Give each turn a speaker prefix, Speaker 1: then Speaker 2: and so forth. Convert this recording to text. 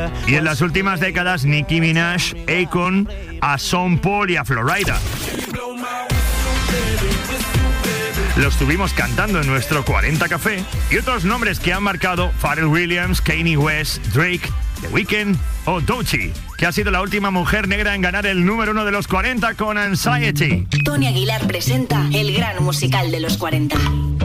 Speaker 1: Y en las últimas décadas, Nicki Minaj, Akon, a Sean Paul y a Flo Rida. Los tuvimos cantando en nuestro 40 Café. Y otros nombres que han marcado: Pharrell Williams, Kanye West, Drake, The Weeknd o Doechii, que ha sido la última mujer negra en ganar el número 1 de los 40 con Anxiety.
Speaker 2: Tony Aguilar presenta el gran musical de los 40.